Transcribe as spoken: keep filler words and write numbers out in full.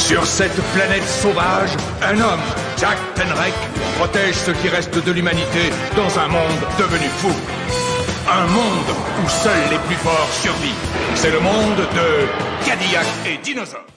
Sur cette planète sauvage, un homme, Jack Penrek, protège ce qui reste de l'humanité dans un monde devenu fou. Un monde où seuls les plus forts survivent. C'est le monde de Cadillac et Dinosaures.